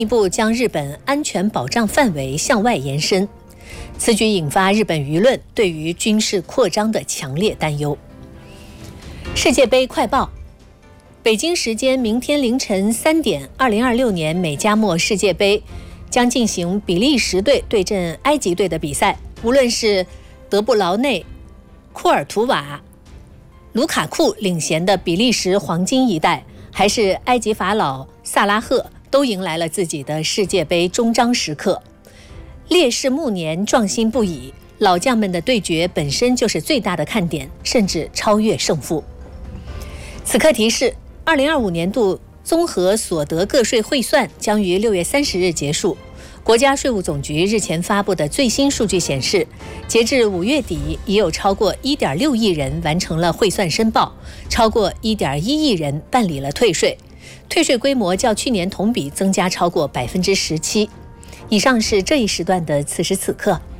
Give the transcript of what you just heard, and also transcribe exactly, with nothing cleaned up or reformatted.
一步将日本安全保障范围向外延伸。此举引发日本舆论对于军事扩张的强烈担忧。世界杯快报：北京时间明天凌晨三点，二零二六年美加墨世界杯将进行比利时队对阵埃及队的比赛。无论是德布劳内、库尔图瓦、卢卡库领衔的比利时黄金一代，还是埃及法老萨拉赫，都迎来了自己的世界杯终章时刻。烈士暮年，壮心不已，老将们的对决本身就是最大的看点，甚至超越胜负。此刻提示：二零二五年度综合所得个税汇算将于六月三十日结束。国家税务总局日前发布的最新数据显示，截至五月底，已有超过 一点六亿人完成了汇算申报，超过 一点一亿人办理了退税，退税规模较去年同比增加超过百分之十七。以上是这一时段的此时此刻。